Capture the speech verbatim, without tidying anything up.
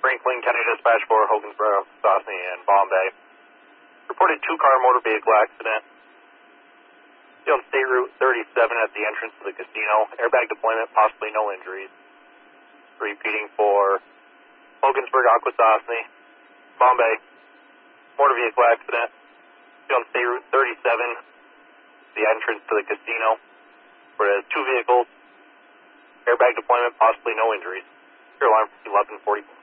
Franklin County Dispatch for Hogansboro, Sosny, and Bombay. Reported two-car motor vehicle accident. On State Route thirty-seven at the entrance to the casino. Airbag deployment, possibly no injuries. Repeating for Hogansburg, Akwesasne, Bombay. Motor vehicle accident. On State Route thirty-seven, the entrance to the casino. For two vehicles. Airbag deployment, possibly no injuries. Your alarm eleven forty.